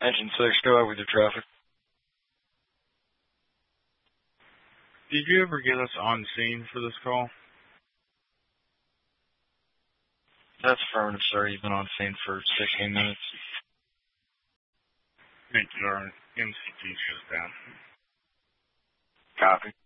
Engine 6, go out with your traffic. Did you ever get us on scene for this call? That's affirmative, sir. You've been on scene for 16 minutes. Thank you, our MCT shuts down. Copy.